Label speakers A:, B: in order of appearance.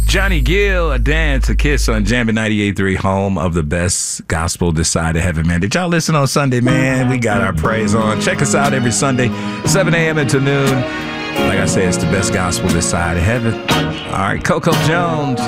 A: Johnny Gill, A Dance, A Kiss on Jammin' 98.3, home of the best gospel this side of heaven, man. Did y'all listen on Sunday, man? We got our praise on. Check us out every Sunday, 7 a.m. until noon. Like I said, it's the best gospel this side of heaven. All right, Coco Jones.